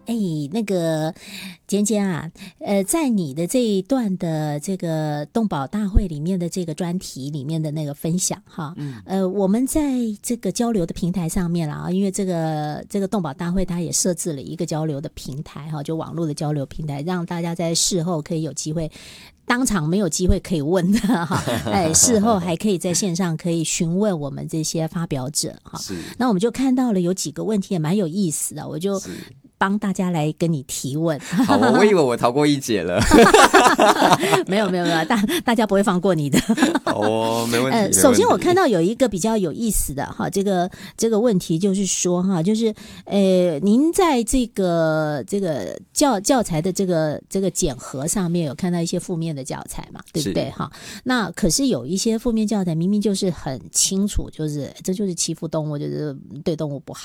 那个简简啊，在你的这一段的这个动保大会里面的这个专题里面的那个分享哈，我们在这个交流的平台上面啦，因为这个动保大会它也设置了一个交流的平台哈，就网络的交流平台，让大家在事后可以有机会。当场没有机会可以问的哈，事后还可以在线上可以询问我们这些发表者哈。那我们就看到了有几个问题也蛮有意思的，我就帮大家来跟你提问。 好，我以为我逃过一劫了。 没有，大家不会放过你的。 哦，没问题。 首先我看到有一个比较有意思的哈，这个问题就是说哈，就是您在这个教材的这个检核上面有看到一些负面的教材嘛，对不对哈？那可是有一些负面教材明明就是很清楚，就是这就是欺负动物，就是对动物不好